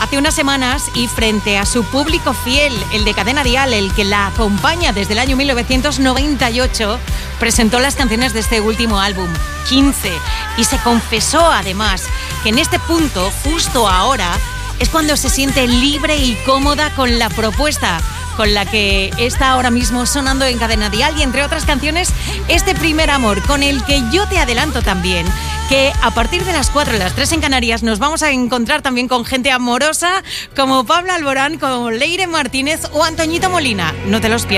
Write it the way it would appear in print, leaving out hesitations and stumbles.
hace unas semanas y frente a su público fiel, el de Cadena Dial, el que la acompaña desde el año 1998, presentó las canciones de este último álbum, 15, y se confesó además que en este punto, justo ahora, es cuando se siente libre y cómoda con la propuesta con la que está ahora mismo sonando en Cadena Dial, y entre otras canciones, este Primer Amor, con el que yo te adelanto también que a partir de las 4, las 3 en Canarias, nos vamos a encontrar también con gente amorosa como Pablo Alborán, como Leire Martínez o Antoñito Molina. No te los pierdas.